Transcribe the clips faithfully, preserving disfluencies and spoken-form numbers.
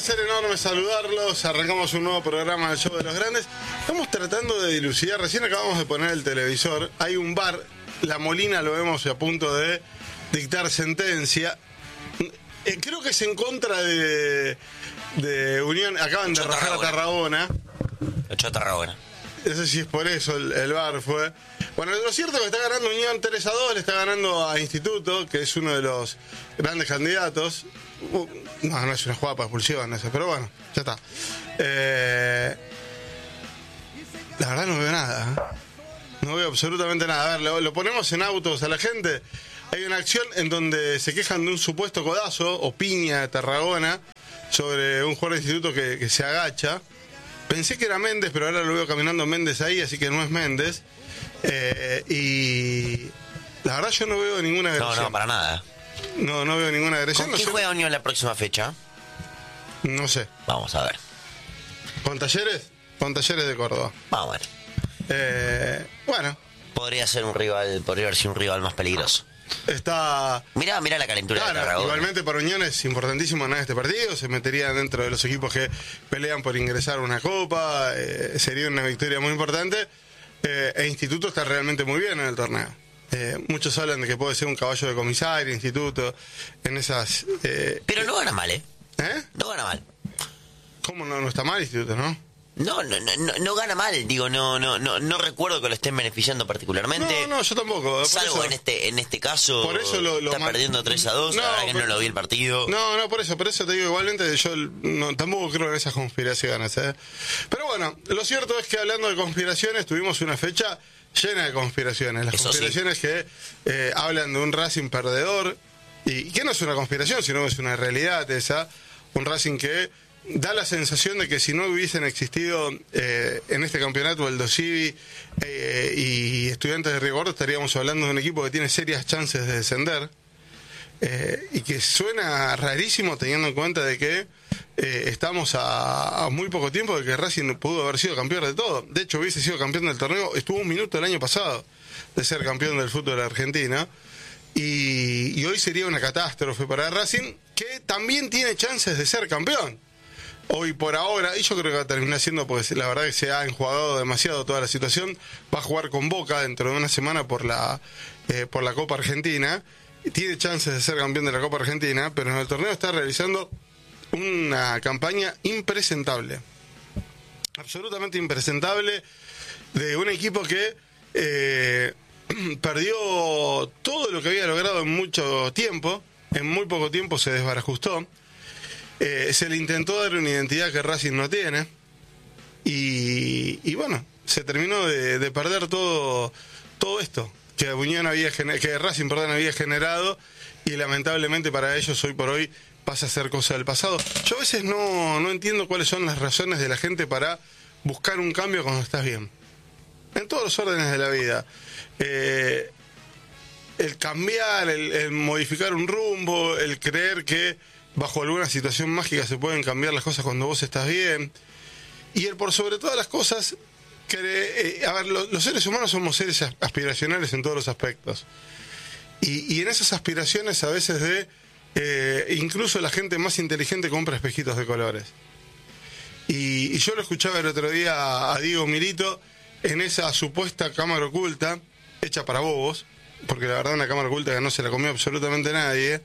placer enorme saludarlos. Arrancamos un nuevo programa del Show de los Grandes. Estamos tratando de dilucidar. Recién acabamos de poner el televisor. Hay un bar, La Molina, lo vemos a punto de dictar sentencia. Eh, creo que es en contra de, de Unión. Acaban de rajar a Tarragona. Echó a Tarragona. No sé si es por eso el, el bar fue. Bueno, lo cierto es que está ganando Unión tres a dos, le está ganando a Instituto, que es uno de los grandes candidatos. Uh, no, no es una jugada para expulsión esa, pero bueno, ya está. Eh, la verdad no veo nada. ¿eh? No veo absolutamente nada. A ver, lo, lo ponemos en autos a la gente. Hay una acción en donde se quejan de un supuesto codazo o piña de Tarragona sobre un jugador de Instituto que, que se agacha. Pensé que era Méndez, pero ahora lo veo caminando Méndez ahí, así que no es Méndez. Eh, y la verdad yo no veo ninguna agresión. No, no, para nada. No, no veo ninguna agresión. ¿Con no quién sé. juega Unión la próxima fecha? No sé. Vamos a ver. ¿Con Talleres? Con Talleres de Córdoba. Vamos a ver. Eh, bueno. Podría ser un rival, podría haber sido un rival más peligroso. Está... Mirá, mirá la calentura claro, de Tarragona. Igualmente para Unión es importantísimo ganar este partido. Se metería dentro de los equipos que pelean por ingresar a una copa. Eh, sería una victoria muy importante. Eh, e Instituto está realmente muy bien en el torneo. Eh, muchos hablan de que puede ser un caballo de comisario, Instituto, en esas... Eh, Pero no gana mal, ¿eh? ¿Eh? No gana mal. ¿Cómo no, no está mal Instituto, no? No, no, no, no gana mal, digo, no, no, no, no recuerdo que lo estén beneficiando particularmente. No, no, yo tampoco. Por Salvo eso, en este, en este caso, por eso lo, lo está man... perdiendo tres a dos, no, la verdad que pero... no lo vi el partido. No, no, por eso, por eso te digo, igualmente yo no, tampoco creo en esas conspiraciones, ¿eh? Pero bueno, lo cierto es que hablando de conspiraciones, tuvimos una fecha llena de conspiraciones. Las Eso conspiraciones sí. que eh, hablan de un Racing perdedor, y que no es una conspiración, sino que es una realidad esa, un Racing que da la sensación de que si no hubiesen existido eh, en este campeonato el Dosivi eh, y Estudiantes de Río Gordo, estaríamos hablando de un equipo que tiene serias chances de descender, eh, y que suena rarísimo teniendo en cuenta de que eh, estamos a, a muy poco tiempo de que Racing pudo haber sido campeón de todo. De hecho hubiese sido campeón del torneo, estuvo un minuto el año pasado de ser campeón del fútbol argentino, y, y hoy sería una catástrofe para Racing, que también tiene chances de ser campeón hoy por ahora, y yo creo que va a terminar siendo, porque la verdad que se ha enjuagado demasiado toda la situación. Va a jugar con Boca dentro de una semana por la eh, por la Copa Argentina, tiene chances de ser campeón de la Copa Argentina, pero en el torneo está realizando una campaña impresentable, absolutamente impresentable, de un equipo que eh, perdió todo lo que había logrado en mucho tiempo, en muy poco tiempo se desbarajustó. Eh, se le intentó dar una identidad que Racing no tiene, y, y bueno, se terminó de, de perder todo todo esto que Unión había que Racing perdón, había generado, y lamentablemente para ellos hoy por hoy pasa a ser cosa del pasado. Yo a veces no, no entiendo cuáles son las razones de la gente para buscar un cambio cuando estás bien, en todos los órdenes de la vida. Eh, el cambiar, el, el modificar un rumbo, el creer que bajo alguna situación mágica se pueden cambiar las cosas cuando vos estás bien, y el por sobre todas las cosas, que, eh, a ver, lo, los seres humanos somos seres aspiracionales en todos los aspectos, y, y en esas aspiraciones a veces de, eh, incluso la gente más inteligente compra espejitos de colores, y, y yo lo escuchaba el otro día a, a Diego Milito en esa supuesta cámara oculta, hecha para bobos, porque la verdad una cámara oculta que no se la comió absolutamente nadie.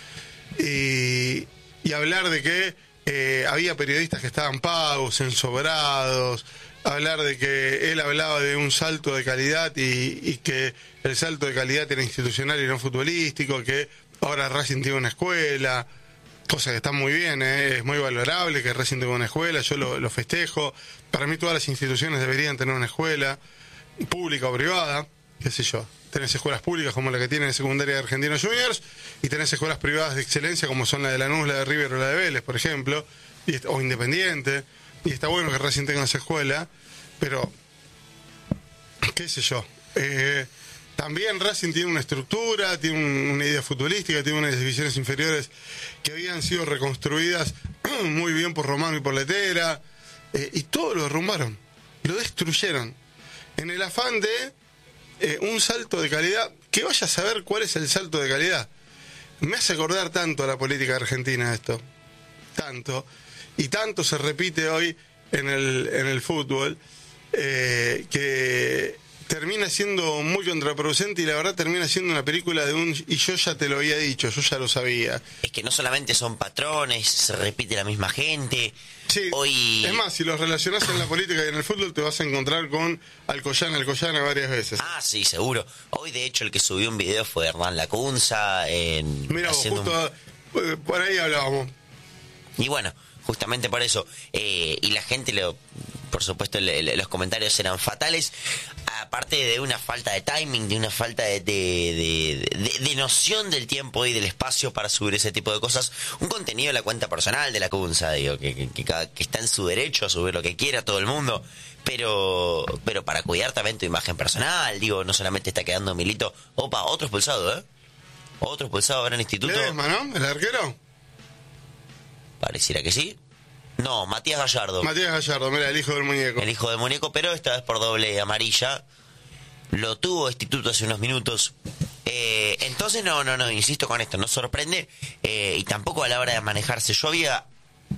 Y, y hablar de que eh, había periodistas que estaban pagos, ensobrados, hablar de que él hablaba de un salto de calidad, y, y que el salto de calidad era institucional y no futbolístico, que ahora Racing tiene una escuela, cosa que está muy bien, eh, es muy valorable que Racing tenga una escuela, yo lo, lo festejo. Para mí todas las instituciones deberían tener una escuela, pública o privada, qué sé yo. Tenés escuelas públicas como la que tiene Secundaria de Argentinos Juniors, y tenés escuelas privadas de excelencia como son la de Lanús, la de River o la de Vélez, por ejemplo, y, o Independiente, y está bueno que Racing tenga esa escuela, pero qué sé yo, eh, también Racing tiene una estructura, tiene un, una idea futbolística, tiene unas divisiones inferiores que habían sido reconstruidas muy bien por Romano y por Letera, eh, y todo lo derrumbaron, lo destruyeron, en el afán de Eh, un salto de calidad, que vaya a saber cuál es el salto de calidad. Me hace acordar tanto a la política argentina esto, tanto, y tanto se repite hoy en el, en el fútbol, eh, que termina siendo muy contraproducente y la verdad termina siendo una película de un y yo ya te lo había dicho, yo ya lo sabía. Es que no solamente son patrones, se repite la misma gente. Sí, hoy... es más, si los relacionás en la política y en el fútbol te vas a encontrar con Alcoyana, Alcoyana varias veces. Ah, sí, seguro. Hoy de hecho el que subió un video fue Hernán Lacunza. En... Mira vos, justo un... por ahí hablábamos. Y bueno, justamente por eso. Eh, y la gente, lo, por supuesto, le, le, los comentarios eran fatales. Aparte de una falta de timing, de una falta de, de, de, de, de noción del tiempo y del espacio para subir ese tipo de cosas. Un contenido de la cuenta personal de la Cunza, digo, que, que, que, que está en su derecho a subir lo que quiera todo el mundo. Pero pero para cuidar también tu imagen personal, digo, no solamente está quedando Milito. Opa, otro expulsado, ¿eh? Otro expulsado ahora en el instituto. ¿Ledesma, no? ¿El arquero? Pareciera que sí. No, Matías Gallardo. Matías Gallardo, mira, el hijo del muñeco. El hijo del muñeco, pero esta vez por doble amarilla. Lo tuvo Instituto hace unos minutos. Eh, entonces, no, no, no, insisto con esto, no sorprende. Eh, y tampoco a la hora de manejarse. Yo había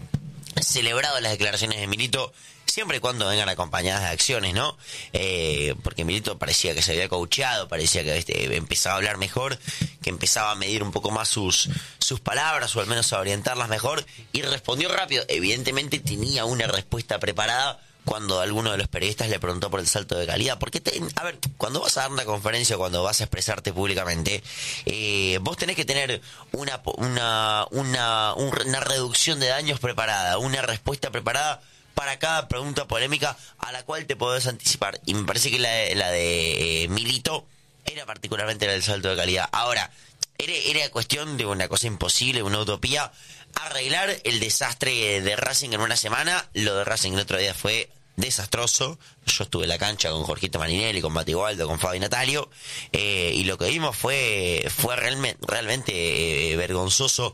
celebrado las declaraciones de Milito siempre y cuando vengan acompañadas de acciones, ¿no? Eh, porque Milito parecía que se había coacheado, parecía que este, empezaba a hablar mejor, que empezaba a medir un poco más sus, sus palabras, o al menos a orientarlas mejor, y respondió rápido. Evidentemente tenía una respuesta preparada cuando alguno de los periodistas le preguntó por el salto de calidad. Porque, te, a ver, cuando vas a dar una conferencia o cuando vas a expresarte públicamente, eh, vos tenés que tener una, una, una, una reducción de daños preparada, una respuesta preparada para cada pregunta polémica a la cual te podés anticipar. Y me parece que la de, la de eh, Milito era particularmente la del salto de calidad. Ahora, era, era cuestión de una cosa imposible, una utopía, arreglar el desastre de Racing en una semana. Lo de Racing el otro día fue desastroso. Yo estuve en la cancha con Jorgito Maninelli, con Mati Waldo, con Fabi Natalio, eh, y lo que vimos fue fue realmente, realmente eh, vergonzoso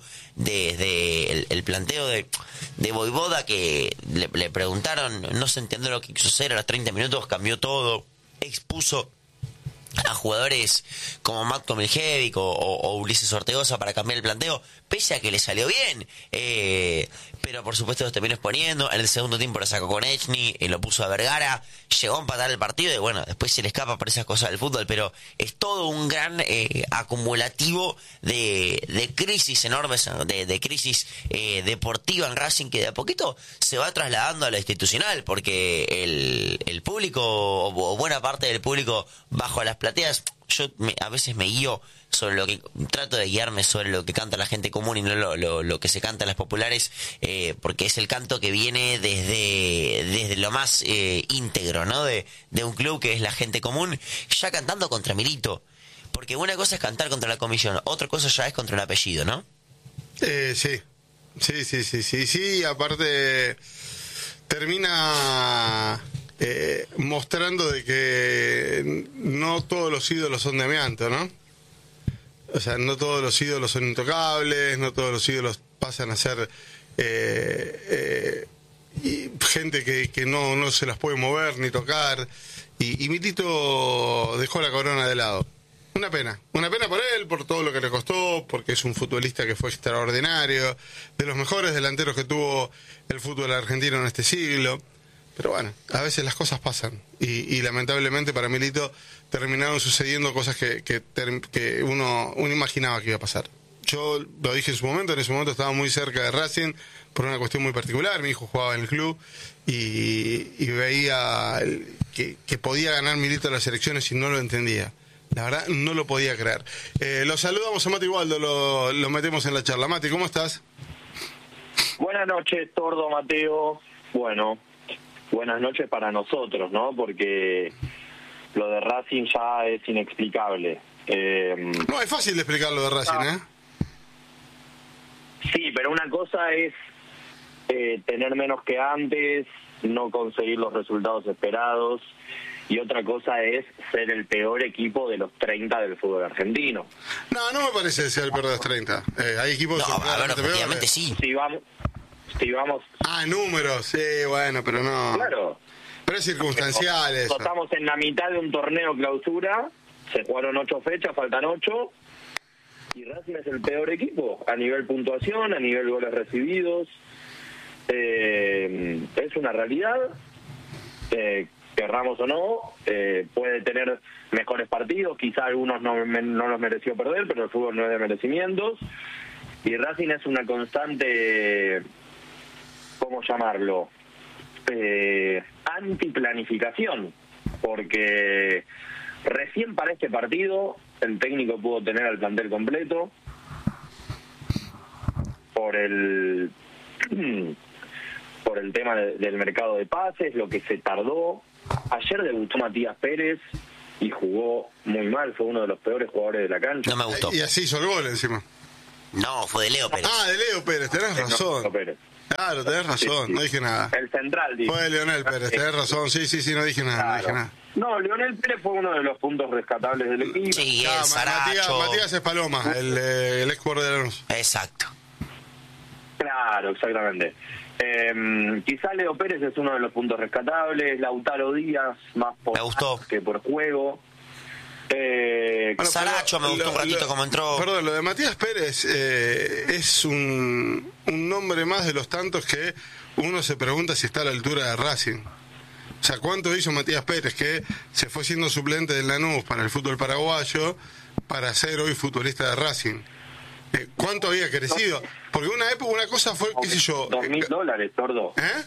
desde el, el planteo de, de Voivoda, que le, le preguntaron, no se entendió lo que quiso hacer, a los treinta minutos cambió todo, expuso a jugadores como Matko Miljevic o, o, o Ulises Ortegoza para cambiar el planteo, pese a que le salió bien, eh, pero por supuesto lo terminó exponiendo. En el segundo tiempo lo sacó con Echny, y lo puso a Vergara, llegó a empatar el partido y bueno, después se le escapa por esas cosas del fútbol, pero es todo un gran eh, acumulativo de, de crisis enormes, de, de crisis eh, deportiva en Racing, que de a poquito se va trasladando a lo institucional, porque el, el público, o, o buena parte del público bajo las plateas, yo me, a veces me guío sobre lo que, trato de guiarme sobre lo que canta la gente común y no lo, lo, lo que se canta en las populares, eh, porque es el canto que viene desde, desde lo más eh, íntegro, ¿no? De, de un club que es la gente común, ya cantando contra Milito. Porque una cosa es cantar contra la comisión, otra cosa ya es contra un apellido, ¿no? Eh, sí, sí, sí, sí, sí, sí, aparte termina eh, mostrando de que no todos los ídolos son de amianto, ¿no? O sea, no todos los ídolos son intocables, no todos los ídolos pasan a ser eh, eh, y gente que, que no, no se las puede mover ni tocar. Y, y Milito dejó la corona de lado. Una pena, una pena por él, por todo lo que le costó, porque es un futbolista que fue extraordinario, de los mejores delanteros que tuvo el fútbol argentino en este siglo. Pero bueno, a veces las cosas pasan y, y lamentablemente para Milito terminaron sucediendo cosas que, que, que uno, uno imaginaba que iba a pasar. Yo lo dije en su momento, en ese momento estaba muy cerca de Racing por una cuestión muy particular. Mi hijo jugaba en el club y, y veía el, que, que podía ganar Milito las elecciones y no lo entendía. La verdad, no lo podía creer. Eh, lo saludamos a Mati Waldo, lo, lo metemos en la charla. Mati, ¿cómo estás? Buenas noches, Tordo, Mateo. Bueno, buenas noches para nosotros, ¿no? Porque lo de Racing ya es inexplicable. Eh, no, es fácil de explicar lo de Racing, ¿eh? Sí, pero una cosa es eh, tener menos que antes, no conseguir los resultados esperados, y otra cosa es ser el peor equipo de los treinta del fútbol argentino. No, no me parece ser el peor de los treinta. Eh, hay equipos no, que son claramente ver, obviamente sí. Si vamos, si vamos... Ah, números, sí, bueno, pero no... Claro. Pero es circunstancial eso. Estamos en la mitad de un torneo clausura, se jugaron ocho fechas, faltan ocho, y Racing es el peor equipo, a nivel puntuación, a nivel goles recibidos. eh, es una realidad, eh, querramos o no, eh, puede tener mejores partidos, quizá algunos no, no los mereció perder, pero el fútbol no es de merecimientos, y Racing es una constante, ¿cómo llamarlo? Eh, antiplanificación, porque recién para este partido el técnico pudo tener al plantel completo por el por el tema de, del mercado de pases, lo que se tardó. Ayer debutó Matías Pérez y jugó muy mal, fue uno de los peores jugadores de la cancha. No me gustó. Y así hizo el gol encima. No, fue de Leo Pérez. Ah, de Leo Pérez, tenés razón. No, Pérez. Claro, tenés razón, Sí, sí. no dije nada. El central, dice. Fue de Leonel Pérez, tenés razón, sí, sí, sí, no dije nada, no Claro. dije nada. No, Leonel Pérez fue uno de los puntos rescatables del equipo. Sí, Ah, el Ma- Matías, Saracho. Matías es Paloma, el, eh, el ex jugador de Lanús. Exacto. Claro, exactamente. Eh, quizá Leo Pérez es uno de los puntos rescatables, Lautaro Díaz más por Me gustó. que por juego. Eh, Bueno, Saracho pero me gustó un ratito como entró. Perdón, lo de Matías Pérez eh, es un, un nombre más de los tantos que uno se pregunta si está a la altura de Racing. O sea, ¿cuánto hizo Matías Pérez, que se fue siendo suplente del Lanús para el fútbol paraguayo, para ser hoy futbolista de Racing? Eh, ¿Cuánto había crecido? Porque una época, una cosa fue, qué sé yo... Dos mil eh, dólares, sordo. ¿Eh?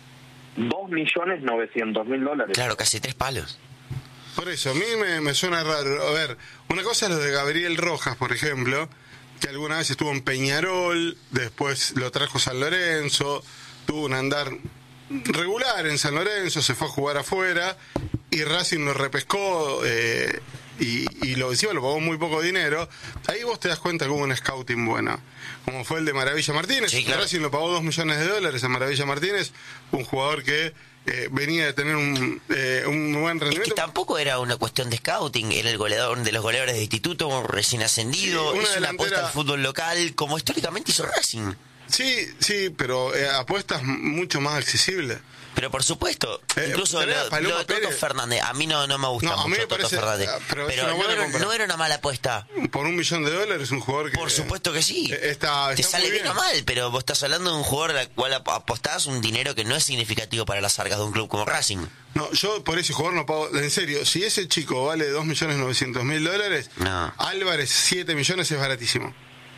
Dos millones novecientos mil dólares. Claro, casi tres palos. Por eso, a mí me, me suena raro. A ver, una cosa es lo de Gabriel Rojas, por ejemplo, que alguna vez estuvo en Peñarol, después lo trajo San Lorenzo, tuvo un andar regular en San Lorenzo, se fue a jugar afuera y Racing lo repescó eh, y, y lo encima lo pagó muy poco dinero. Ahí vos te das cuenta que hubo un scouting bueno, como fue el de Maravilla Martínez. Sí, claro. Racing lo pagó dos millones de dólares a Maravilla Martínez, un jugador que eh, venía de tener un, eh, un buen Es rendimiento. que tampoco era una cuestión de scouting, era el goleador de los goleadores de instituto, recién ascendido, Sí, una es una delantera- apuesta al fútbol local, como históricamente hizo Racing. Sí, sí, pero eh, apuestas mucho más accesibles. Pero por supuesto, Eh, incluso tenés lo, a Paloma lo de Toto Pérez. Fernández, a mí no, no me gusta No, a mí mucho me Toto parece- Fernández, ah, pero pero, es una no, buena era, compra. no era una mala apuesta. Por un millón de dólares, un jugador que... Por supuesto que sí. eh, Está, Te está sale muy bien bien. o mal, pero vos estás hablando de un jugador al cual ap- apostás un dinero que no es significativo para las arcas de un club como Racing. No, yo por ese jugador no pago... En serio, si ese chico vale dos millones novecientos mil dólares, No. Álvarez siete millones es baratísimo.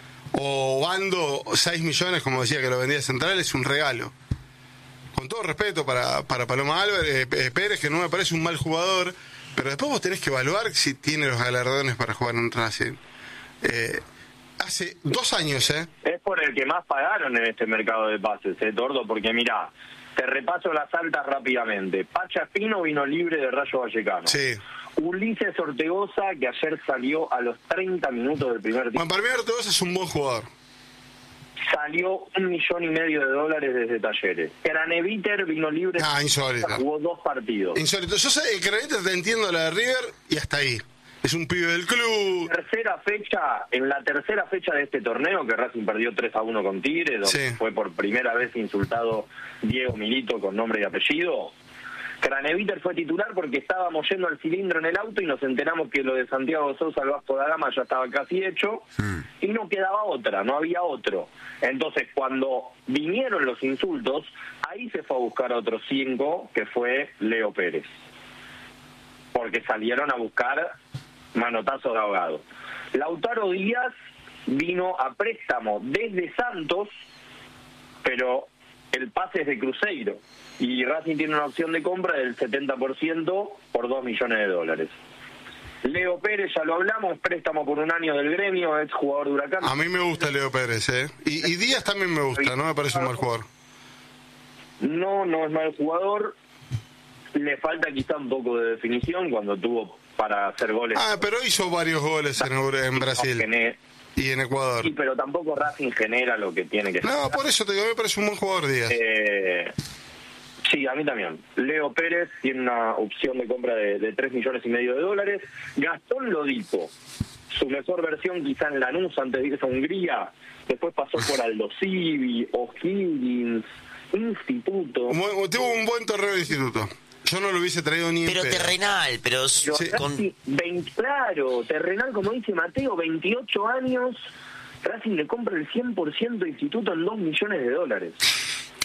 O Bando seis millones, como decía que lo vendía Central, es un regalo. Con todo respeto para, para Paloma Álvarez, eh, Pérez, que no me parece un mal jugador, pero después vos tenés que evaluar si tiene los galardones para jugar en Racing. Eh, hace dos años, ¿eh? Es por el que más pagaron en este mercado de pases, ¿eh, Tordo? Porque mirá, te repaso las altas rápidamente. Pacha Espino vino libre de Rayo Vallecano. Sí. Ulises Ortegoza, que ayer salió a los treinta minutos del primer tiempo, Bueno, para mí Ortegoza es un buen jugador. salió un millón y medio de dólares desde Talleres. Craneviter vino libre, Ah, insólito. jugó dos partidos. Insólito. Yo sé, el Granito te entiendo la de River y hasta ahí. Es un pibe del club. Tercera fecha, en la tercera fecha de este torneo, que Racing perdió tres a uno con Tigre, donde Sí. fue por primera vez insultado Diego Milito con nombre y apellido. Craneviter fue titular porque estábamos yendo al cilindro en el auto y nos enteramos que lo de Santiago Sousa al Vasco da Gama ya estaba casi hecho y no quedaba otra, no había otro. Entonces, cuando vinieron los insultos, ahí se fue a buscar a otros cinco, que fue Leo Pérez. Porque salieron a buscar manotazos de ahogado. Lautaro Díaz vino a préstamo desde Santos, pero el pase es de Cruzeiro. Y Racing tiene una opción de compra del setenta por ciento por dos millones de dólares. Leo Pérez, ya lo hablamos, préstamo por un año del gremio, es jugador de Huracán. A mí me gusta Leo Pérez, ¿eh? Y, y Díaz también me gusta, no me parece un mal jugador. No, no es mal jugador. Le falta quizá un poco de definición cuando tuvo para hacer goles. Ah, pero hizo varios goles en, Euro- en Brasil Gené- y en Ecuador. Sí, pero tampoco Racing genera lo que tiene que No, por eso te digo, a mí me parece un buen jugador Díaz. Eh, sí, a mí también. Leo Pérez tiene una opción de compra de, de tres millones y medio de dólares. Gastón Lodipo, su mejor versión quizá en Lanús antes de irse a Hungría. Después pasó por Aldo Civi, O'Higgins, Instituto. Un buen- tuvo un buen torneo de instituto. Yo no lo hubiese traído ni en Pero pedo. terrenal, pero Pero Sí. con- Racing, veinte, claro, terrenal, como dice Mateo, veintiocho años. Racing le compra el cien por ciento de Instituto en dos millones de dólares.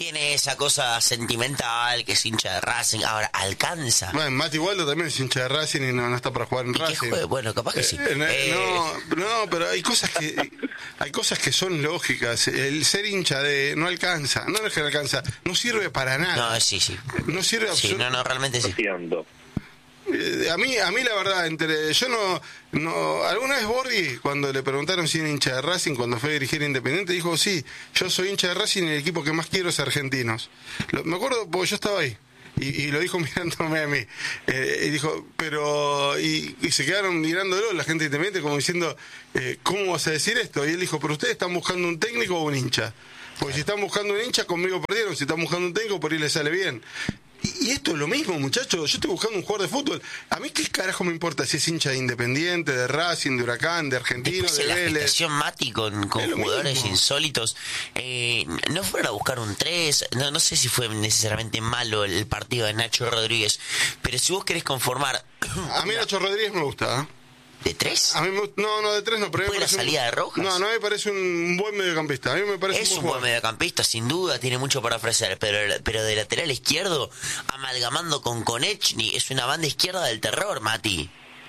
tiene esa cosa sentimental, que es hincha de Racing, ahora alcanza. Bueno, Mati Waldo también es hincha de Racing y no, no está para jugar en ¿Y Racing. qué juega? Bueno, capaz que sí. Eh, no, Eh, no, no, pero hay cosas que hay cosas que son lógicas. El ser hincha de no alcanza, no es que no alcanza, no sirve para nada. No, sí, sí. No sirve Sí, absolutamente. no, no, realmente sí. Siendo. Eh, A mí, a mí la verdad, entre yo no, no, alguna vez Borghi, cuando le preguntaron si era hincha de Racing, cuando fue a dirigir Independiente, dijo, sí, yo soy hincha de Racing y el equipo que más quiero es Argentinos. Lo- me acuerdo, porque yo estaba ahí, y, y lo dijo mirándome a mí, eh, y dijo, pero, y, y se quedaron mirándolo la gente de Independiente como diciendo, eh, ¿cómo vas a decir esto? Y él dijo, pero ustedes están buscando un técnico o un hincha. Porque si están buscando un hincha, conmigo perdieron, si están buscando un técnico, por ahí les sale bien. Y esto es lo mismo, muchachos. Yo estoy buscando un jugador de fútbol. A mí qué carajo me importa si es hincha de Independiente, de Racing, de Huracán, de Argentino, Después de en la Vélez. gestación Mati con, con Es lo jugadores mismo. insólitos, eh, no fueron a buscar un tres, no, no sé si fue necesariamente malo el, el partido de Nacho Rodríguez, pero si vos querés conformar A mí Nacho Rodríguez me gusta. ¿eh? de tres, A mí me gusta- no, no de tres no, pero a mí me ¿Fue la parece un- salida de Rojas? No, no me parece un buen mediocampista. A mí me parece es un un buen buen jugador. mediocampista, sin duda, tiene mucho para ofrecer, pero, pero de lateral izquierdo, amalgamando con Konechny, es una banda izquierda del terror, Mati.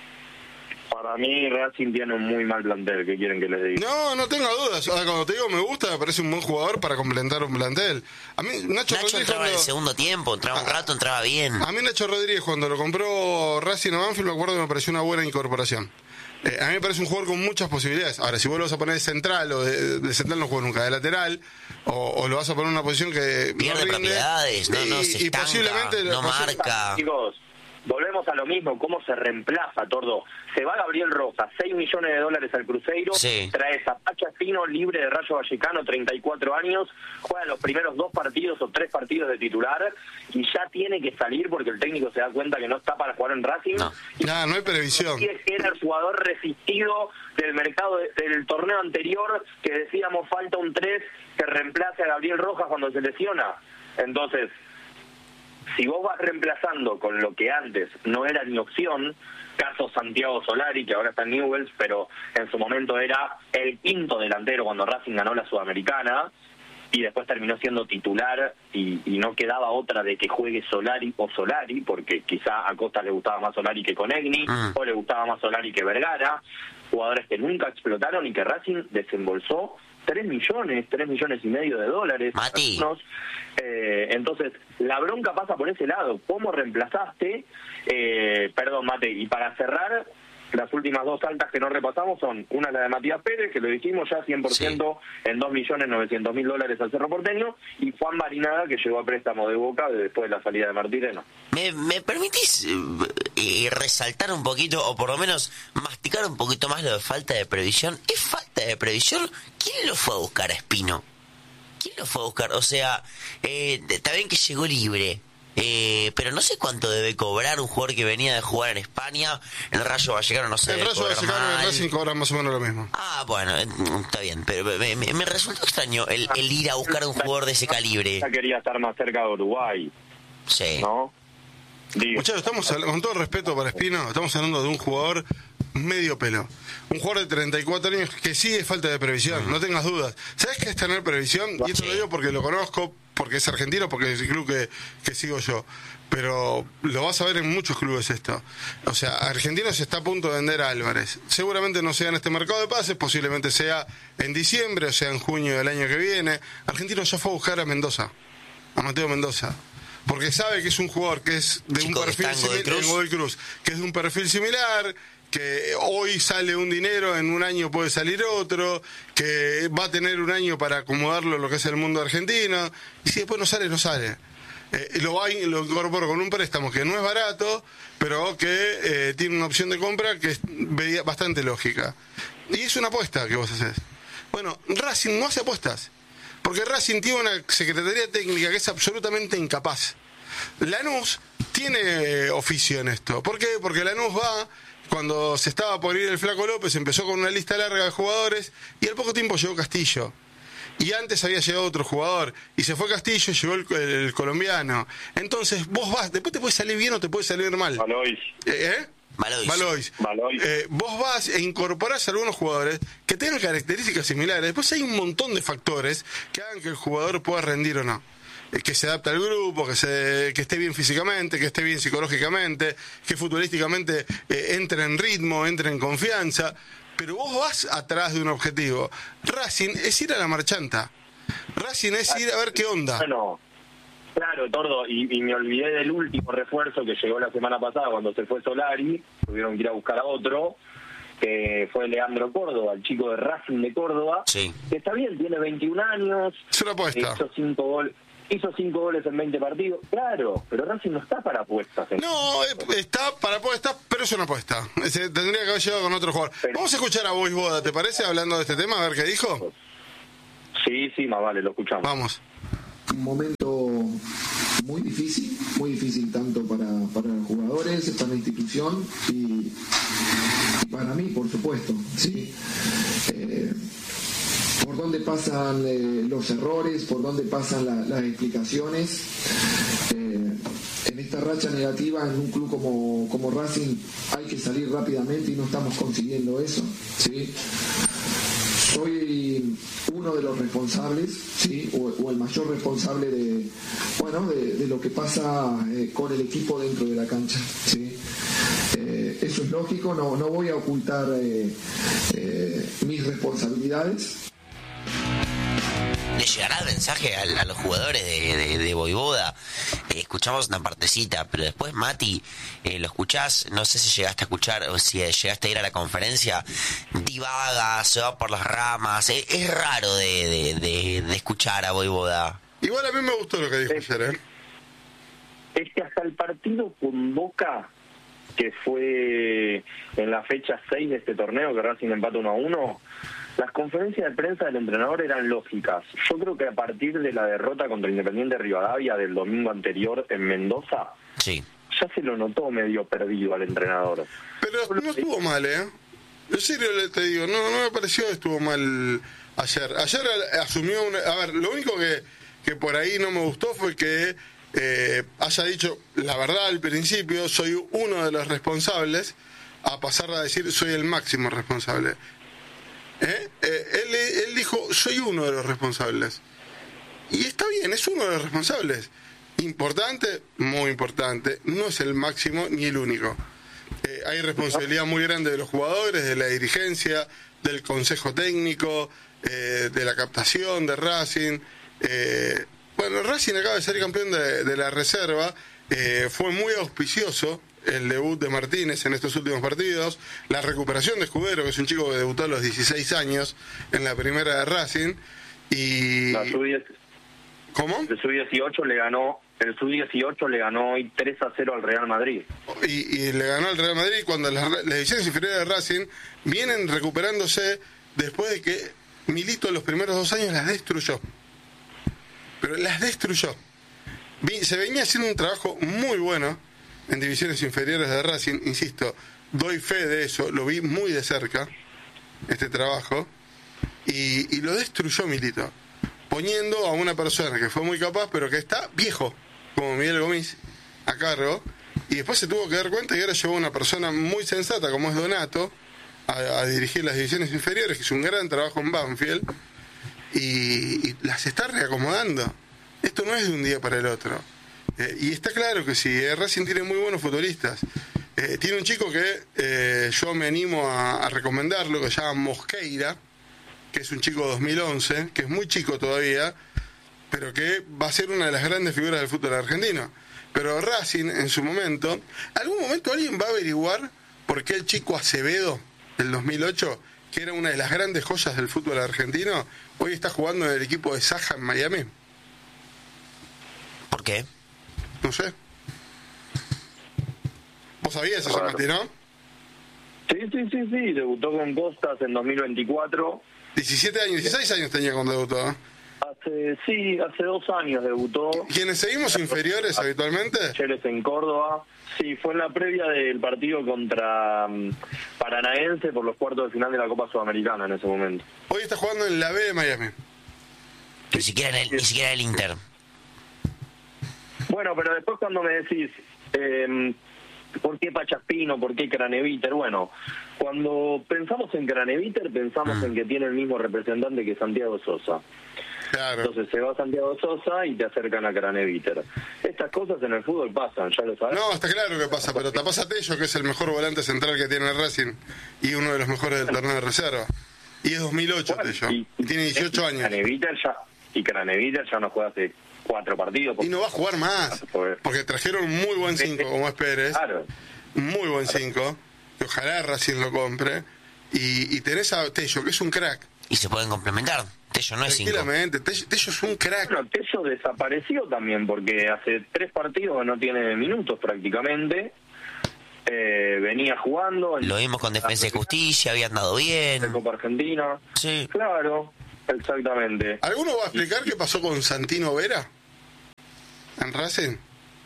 Para mí Racing tiene un muy mal plantel, ¿qué quieren que les diga? No, no tengo dudas. Ahora, cuando te digo me gusta, me parece un buen jugador para complementar un plantel. A mí Nacho, Nacho Rodríguez entraba en el cuando- segundo tiempo, entraba un rato, entraba bien. A mí Nacho Rodríguez cuando lo compró Racing a Banfield me acuerdo que me pareció una buena incorporación. Eh, a mí me parece un jugador con muchas posibilidades. Ahora, si vos lo vas a poner de central o de, de central no juega nunca, de lateral, o, o lo vas a poner en una posición que Pierde no rinde, propiedades, no, no, y, se y estanca, posiblemente no posi- marca. Chicos, volvemos a lo mismo, cómo se reemplaza, Tordo. Se va Gabriel Rojas, seis millones de dólares al Cruzeiro, Sí. trae a Pacha Espino, libre de Rayo Vallecano, treinta y cuatro años, juega los primeros dos partidos o tres partidos de titular y ya tiene que salir porque el técnico se da cuenta que no está para jugar en Racing. No. Y Nah, no hay previsión. que era el jugador resistido del mercado de- del torneo anterior, que decíamos falta un tres que reemplace a Gabriel Rojas cuando se lesiona. Entonces, si vos vas reemplazando con lo que antes no era ni opción, caso Santiago Solari, que ahora está en Newell's, pero en su momento era el quinto delantero cuando Racing ganó la Sudamericana, y después terminó siendo titular y, y no quedaba otra de que juegue Solari o Solari, porque quizá a Costa le gustaba más Solari que Conegni, Mm. o le gustaba más Solari que Vergara, jugadores que nunca explotaron y que Racing desembolsó tres millones, tres millones y medio de dólares. Mati. Algunos. Eh, entonces, la bronca pasa por ese lado. ¿Cómo reemplazaste? Eh, perdón, Mate, y para cerrar, las últimas dos altas que no repasamos son una la de Matías Pérez, que lo dijimos ya cien por ciento en dos millones novecientos mil dólares al Cerro Porteño, y Juan Marinaga, que llegó a préstamo de Boca después de la salida de Martireno. ¿Me, me permitís eh, eh, resaltar un poquito, o por lo menos masticar un poquito más lo de falta de previsión? ¿Es falta de previsión? ¿Quién lo fue a buscar a Espino? ¿Quién lo fue a buscar? O sea, eh, está bien que llegó libre, eh, pero no sé cuánto debe cobrar un jugador que venía de jugar en España, en el Rayo Vallecano, no sé. El debe Rayo cobrar Vallecano y el mal. Racing cobran más o menos lo mismo. Ah, bueno, eh, está bien, pero me, me, me resultó extraño el, el ir a buscar a un jugador de ese calibre. Ya quería estar más cerca de Uruguay, Sí. ¿no? Digo, Muchachos, estamos hablando- con todo el respeto para Espino, estamos hablando de un jugador medio pelo. Un jugador de treinta y cuatro años que sí es falta de previsión, no tengas dudas. ¿Sabes qué es tener previsión? Y esto Sí. lo digo porque lo conozco, porque es argentino, porque es el club que, que sigo yo. Pero lo vas a ver en muchos clubes esto. O sea, Argentinos está a punto de vender a Álvarez. Seguramente no sea en este mercado de pases, posiblemente sea en diciembre o sea en junio del año que viene. Argentinos ya fue a buscar a Mendoza, a Mateo Mendoza. Porque sabe que es un jugador que es de Chico un que perfil está en Godoy similar, Cruz. en Godoy Cruz, que es de un perfil similar, que hoy sale un dinero, en un año puede salir otro, que va a tener un año para acomodarlo en lo que es el mundo argentino, y si después no sale, no sale. Eh, lo, va, y lo incorporo con un préstamo que no es barato, pero que eh, tiene una opción de compra que es veía- bastante lógica. Y es una apuesta que vos haces. Bueno, Racing no hace apuestas. Porque Racing tiene una secretaría técnica que es absolutamente incapaz. Lanús tiene eh, oficio en esto. ¿Por qué? Porque Lanús va, cuando se estaba por ir el Flaco López, empezó con una lista larga de jugadores y al poco tiempo llegó Castillo. Y antes había llegado otro jugador y se fue Castillo y llegó el, el, el colombiano. Entonces vos vas, después te puede salir bien o te puede salir mal. Valois. ¿Eh? Valois. Valois. Valois. Eh, vos vas e incorporás a algunos jugadores que tengan características similares. Después hay un montón de factores que hagan que el jugador pueda rendir o no. eh, que se adapte al grupo, que se que esté bien físicamente, que esté bien psicológicamente, que futbolísticamente eh, entre en ritmo, entre en confianza, pero vos vas atrás de un objetivo. Racing es ir a la marchanta. Racing es ir a ver qué onda. Bueno, claro, Tordo, y, y me olvidé del último refuerzo que llegó la semana pasada cuando se fue Solari, tuvieron que ir a buscar a otro, que fue Leandro Córdoba, el chico de Racing de Córdoba, sí. que está bien, tiene veintiún años, Es una apuesta. hizo cinco goles. Hizo cinco goles en veinte partidos, claro, pero Racing no está para apuestas. ¿eh? No, eh, está para apuestas, pero es una apuesta. Ese, tendría que haber llegado con otro jugador. Pero, Vamos a escuchar a Boisboda, ¿te parece? Hablando de este tema, a ver qué dijo. Sí, sí, más vale, lo escuchamos. Vamos. Un momento muy difícil, muy difícil tanto para, para los jugadores, para la institución y, y para mí, por supuesto. ¿sí? Eh, por dónde pasan eh, los errores, por dónde pasan la, las explicaciones. Eh, en esta racha negativa, en un club como, como Racing, hay que salir rápidamente y no estamos consiguiendo eso. ¿sí? Soy uno de los responsables, ¿sí? o, o el mayor responsable de, bueno, de, de lo que pasa eh, con el equipo dentro de la cancha. ¿sí? Eh, eso es lógico, no, no voy a ocultar eh, eh, mis responsabilidades. ¿Le llegará el mensaje a, a los jugadores de, de, de Voivoda? Eh, escuchamos una partecita, pero después, Mati, eh, lo escuchás, no sé si llegaste a escuchar o si llegaste a ir a la conferencia, divaga, se va por las ramas, eh, es raro de, de, de, de escuchar a Voivoda. Igual a mí me gustó lo que dijo es, ayer, ¿eh? Es que hasta el partido con Boca, que fue en la fecha seis de este torneo, que Racing empata uno a uno, las conferencias de prensa del entrenador eran lógicas. Yo creo que a partir de la derrota contra el Independiente Rivadavia del domingo anterior en Mendoza, Sí. ya se lo notó medio perdido al entrenador. Pero no estuvo mal, ¿eh? En serio le- te digo, no, no me pareció que estuvo mal ayer. Ayer a- asumió una... A ver, lo único que, que por ahí no me gustó fue que eh, haya dicho la verdad al principio, soy uno de los responsables, a pasar a decir soy el máximo responsable. ¿Eh? Eh, él, él dijo, soy uno de los responsables. Y está bien, es uno de los responsables. Importante, muy importante. No es el máximo ni el único. Eh, hay responsabilidad muy grande de los jugadores, de la dirigencia, del consejo técnico, eh, de la captación, de Racing. Eh, bueno, Racing acaba de ser campeón de, de la reserva. Eh, fue muy auspicioso el debut de Martínez en estos últimos partidos, la recuperación de Escudero, que es un chico que debutó a los dieciséis años en la primera de Racing, y... La sub diez, ¿Cómo? el sub dieciocho le ganó, el sub dieciocho le ganó hoy tres a cero al Real Madrid. Y, y le ganó al Real Madrid cuando las, las divisiones inferiores de Racing vienen recuperándose después de que Milito en los primeros dos años las destruyó. Pero las destruyó. Vi- se venía haciendo un trabajo muy bueno en divisiones inferiores de Racing, insisto, doy fe de eso, lo vi muy de cerca, este trabajo, y, y lo destruyó Milito, poniendo a una persona que fue muy capaz, pero que está viejo, como Miguel Gomis, a cargo, y después se tuvo que dar cuenta y ahora llevó a una persona muy sensata, como es Donato, a, a dirigir las divisiones inferiores, que es un gran trabajo en Banfield, y, y las está reacomodando. Esto no es de un día para el otro. Eh, y está claro que sí, eh, Racing tiene muy buenos futbolistas. Eh, tiene un chico que eh, yo me animo a, a recomendarlo, que se llama Mosqueira, que es un chico dos mil once, que es muy chico todavía, pero que va a ser una de las grandes figuras del fútbol argentino. Pero Racing, en su momento, ¿algún momento alguien va a averiguar por qué el chico Acevedo, del dos mil ocho, que era una de las grandes joyas del fútbol argentino, hoy está jugando en el equipo de Saja en Miami? ¿Por qué? No sé. ¿Vos sabías eso, Mati, no? Sí, sí, sí, sí, debutó con Costas en dos mil veinticuatro. diecisiete años, dieciséis años tenía cuando debutó, ¿eh? Hace, sí, hace dos años debutó. ¿Quienes seguimos inferiores habitualmente? Ayer en Córdoba. Sí, fue en la previa del partido contra um, Paranaense por los cuartos de final de la Copa Sudamericana en ese momento. Hoy está jugando en la B de Miami. Ni siquiera en el, ni siquiera en el Inter. Bueno, pero después cuando me decís, eh, ¿por qué Pachaspino? ¿Por qué Craneviter? Bueno, cuando pensamos en Craneviter, pensamos Mm. en que tiene el mismo representante que Santiago Sosa. Claro. Entonces se va Santiago Sosa y te acercan a Craneviter. Estas cosas en el fútbol pasan, ya lo sabes. No, está claro que pasa, pero te pasa Tello, que es el mejor volante central que tiene el Racing y uno de los mejores del torneo de reserva. Y es dos mil ocho, Bueno, Tello. y, Y tiene dieciocho años. Craneviter ya, y Craneviter ya no juega hace cuatro partidos. Y no va a jugar más, porque trajeron un muy buen cinco como es Pérez. Claro. Un muy buen cinco, que ojalá Racing lo compre. Y, y tenés a Tello, que es un crack. Y se pueden complementar. Tello no es cinco. Tranquilamente, Tello, Tello es un crack. Bueno, Tello desapareció también porque hace tres partidos que no tiene minutos prácticamente. Eh, venía jugando. En Lo vimos con Defensa y Justicia, había andado la bien. Copa Argentina. Sí. Claro, exactamente. ¿Alguno va a explicar qué pasó con Santino Vera en Racing?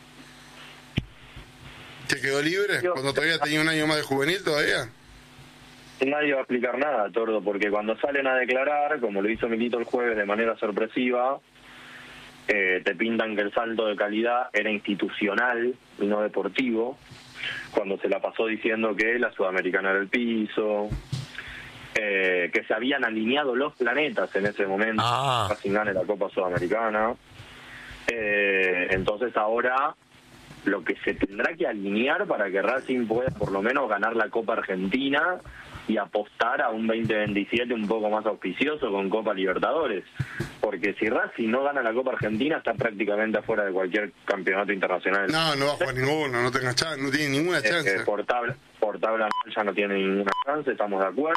¿Que quedó libre Yo- cuando todavía tenía un año más de juvenil todavía? Nadie va a explicar nada, Tordo, porque cuando salen a declarar, como lo hizo Milito el jueves de manera sorpresiva, eh, te pintan que el salto de calidad era institucional y no deportivo, cuando se la pasó diciendo que la Sudamericana era el piso, eh, que se habían alineado los planetas en ese momento, Ah. Racing gane la Copa Sudamericana. Eh, entonces ahora lo que se tendrá que alinear para que Racing pueda por lo menos ganar la Copa Argentina y apostar a un veinte veintisiete un poco más auspicioso con Copa Libertadores, porque si Racing no gana la Copa Argentina está prácticamente afuera de cualquier campeonato internacional. No, no va a jugar ninguno, no, tenga chan- no tiene ninguna Eh, chance. eh, por tabla, por tabla ya no tiene ninguna chance, estamos de acuerdo.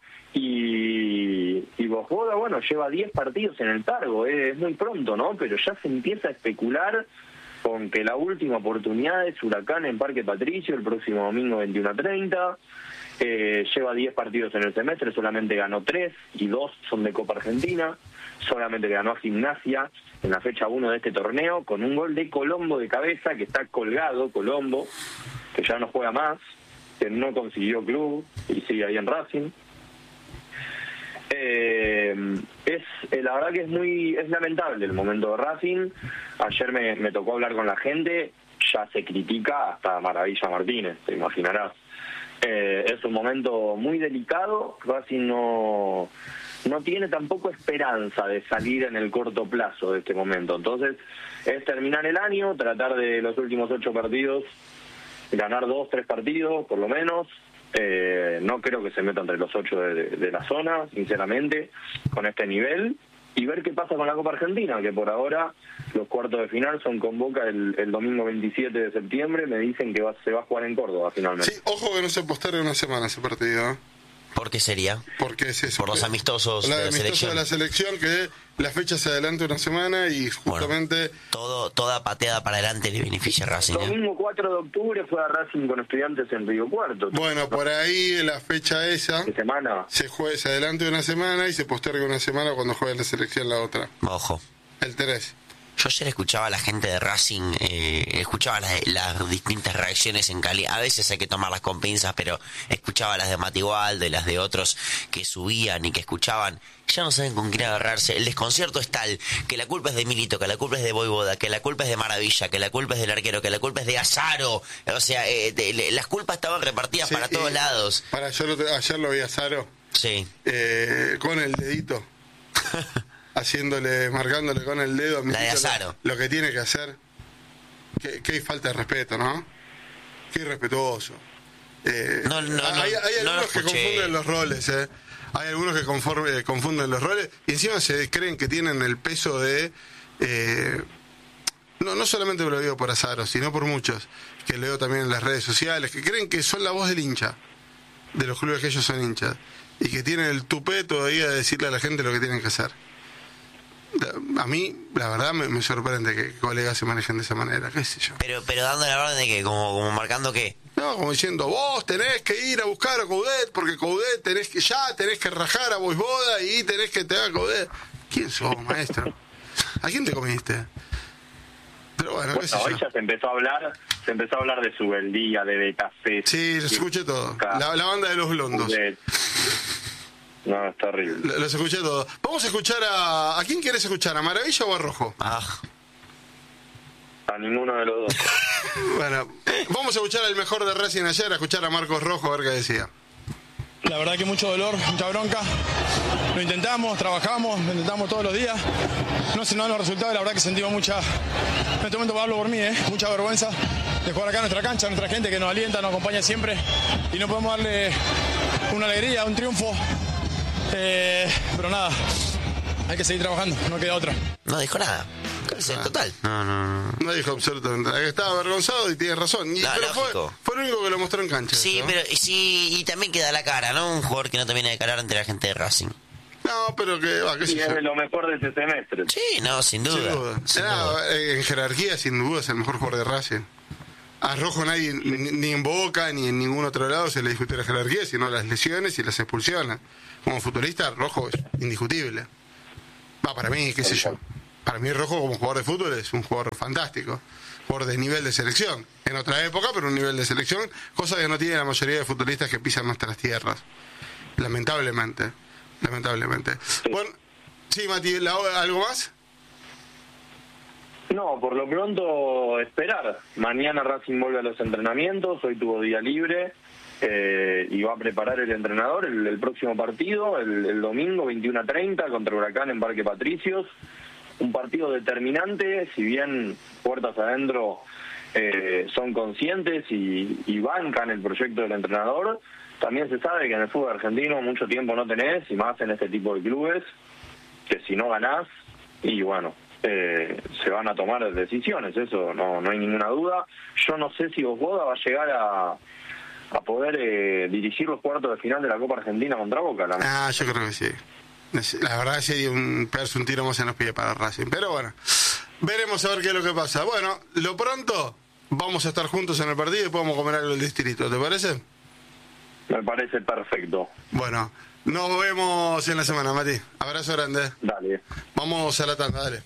Y, y Bosboda, bueno, lleva diez partidos en el cargo, eh, es muy pronto, ¿no? Pero ya se empieza a especular con que la última oportunidad es Huracán en Parque Patricio el próximo domingo veintiuno a treinta. Eh, lleva diez partidos en el semestre, solamente ganó tres y dos son de Copa Argentina. Solamente ganó a Gimnasia en la fecha uno de este torneo con un gol de Colombo de cabeza, que está colgado, Colombo, que ya no juega más, que no consiguió club y sigue ahí en Racing. Eh, es eh, la verdad que es muy es lamentable el momento de Racing. Ayer me, me tocó hablar con la gente, ya se critica hasta Maravilla Martínez, te imaginarás. Eh, es un momento muy delicado. Racing no no tiene tampoco esperanza de salir en el corto plazo de este momento. Entonces es terminar el año, tratar de los últimos ocho partidos ganar dos, tres partidos por lo menos. Eh, no creo que se meta entre los ocho de, de, de la zona, sinceramente, con este nivel, y ver qué pasa con la Copa Argentina, que por ahora los cuartos de final son con Boca el, el domingo veintisiete de septiembre. Me dicen que va, se va a jugar en Córdoba finalmente. Sí, ojo que no se postergue una semana ese partido, ¿eh? ¿Por qué sería? Porque es eso, Por los que- amistosos la de la amistoso selección. de la selección, que la fecha se adelanta una semana y justamente... Bueno, todo, toda pateada para adelante le beneficia a Racing. ¿eh? Domingo cuatro de octubre fue a Racing con Estudiantes en Río Cuarto. Bueno, por ahí la fecha esa ¿Qué semana? se juega, se adelanta una semana y se posterga una semana cuando juegue la selección la otra. Ojo. El tres. Yo ayer escuchaba a la gente de Racing, eh, escuchaba las, las distintas reacciones en Cali. A veces hay que tomarlas con pinzas, pero escuchaba las de Matigualdo y las de otros que subían y que escuchaban. Ya no saben con quién agarrarse. El desconcierto es tal que la culpa es de Milito, que la culpa es de Voivoda, que la culpa es de Maravilla, que la culpa es del arquero, que la culpa es de Azaro. O sea, eh, de- de- las culpas estaban repartidas Sí, para todos y- lados. Para, yo lo- ayer lo vi a Saro Sí. eh, con el dedito, haciéndole, marcándole con el dedo a La de Milito Azaro. lo, lo que tiene que hacer. Qué, qué falta de respeto, ¿no? Qué irrespetuoso. Eh, No, no, no, hay hay no lo algunos que escuché. confunden los roles, ¿eh? Hay algunos que conforme- confunden los roles y encima se creen que tienen el peso de... eh, no, no solamente lo digo por Azaro, sino por muchos, que leo también en las redes sociales, que creen que son la voz del hincha, de los clubes que ellos son hinchas, y que tienen el tupé todavía de decirle a la gente lo que tienen que hacer. A mí, la verdad, me, me sorprende que colegas se manejen de esa manera, qué sé yo. Pero, pero dando la orden de que, como, como marcando que... No, como diciendo, vos tenés que ir a buscar a Coudet, porque Coudet tenés que, ya tenés que rajar a Voivoda y tenés que te haga Coudet. ¿Quién sos, maestro? ¿A quién te comiste? Pero bueno, qué sé Bueno, yo. hoy ya se empezó a hablar, se empezó a hablar de Subeldía, de Betacé. Sí, los escuché todo. La, la banda de los blondos. No, es terrible. L- Los escuché todos. Vamos a escuchar a... ¿A quién querés escuchar? ¿A Maravilla o a Rojo? Ah, A ninguno de los dos. Bueno, vamos a escuchar al mejor de Racing ayer, a escuchar a Marcos Rojo a ver qué decía. La verdad que mucho dolor, mucha bronca. Lo intentamos, trabajamos, lo intentamos todos los días. No se nos dan los resultados, la verdad que sentimos mucha, en este momento hablo por mí, ¿eh? mucha vergüenza de jugar acá en nuestra cancha, nuestra gente que nos alienta, nos acompaña siempre y no podemos darle una alegría, un triunfo. Eh, pero nada, hay que seguir trabajando, no queda otra. No dijo nada. Ah, total. No, no, no. No dijo absolutamente nada. Estaba avergonzado y tiene razón. Y, no, pero fue, fue el único que lo mostró en cancha. Sí, ¿no? pero sí, y también queda la cara, ¿no? Un jugador que no termina de calar ante la gente de Racing. No, pero que va, qué sé Y yo. es de lo mejor de este semestre. Sí, no, sin duda. Sin duda. Sin Era, duda. En jerarquía, sin duda, es el mejor jugador de Racing. A Rojo nadie, ni, ni en Boca, ni en ningún otro lado se le discutió la jerarquía, sino las lesiones y las expulsiones. Como futbolista, Rojo es indiscutible. Va, para mí, qué sé yo. Para mí Rojo como jugador de fútbol es un jugador fantástico, jugador de nivel de selección, en otra época, pero un nivel de selección, cosa que no tiene la mayoría de futbolistas que pisan nuestras tierras, lamentablemente, lamentablemente. Bueno, sí, Mati, ¿la- ¿algo más? No, por lo pronto esperar. Mañana Racing vuelve a los entrenamientos, hoy tuvo día libre eh, y va a preparar el entrenador el, el próximo partido, el, el domingo veintiuno a treinta contra Huracán en Parque Patricios. Un partido determinante, si bien puertas adentro eh, son conscientes y, y bancan el proyecto del entrenador, también se sabe que en el fútbol argentino mucho tiempo no tenés, y más en este tipo de clubes, que si no ganás, y bueno, eh, se van a tomar decisiones, eso no, no hay ninguna duda. Yo no sé si Boda va a llegar a, a poder eh, dirigir los cuartos de final de la Copa Argentina contra Boca. La Ah, yo creo que sí. La verdad sí hay un pegarse un tiro más en los pies para Racing. Pero bueno, veremos a ver qué es lo que pasa. Bueno, lo pronto vamos a estar juntos en el partido y podemos comer algo del distrito, ¿te parece? Me parece perfecto. Bueno, nos vemos en la semana, Mati. Abrazo grande. Dale. Vamos a la tanda, dale.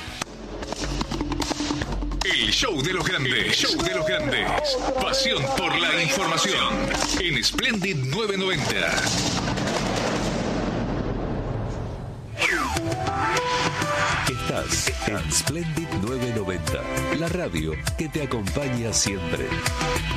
El show de los grandes, show de los grandes. Pasión por la información en Splendid nueve noventa. Estás en Splendid nueve noventa, la radio que te acompaña siempre.